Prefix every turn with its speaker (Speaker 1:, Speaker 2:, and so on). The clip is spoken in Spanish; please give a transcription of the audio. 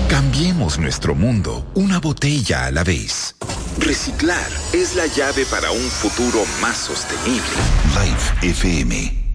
Speaker 1: Cambiemos nuestro mundo una botella a la vez. Reciclar es la llave para un futuro más sostenible. Life FM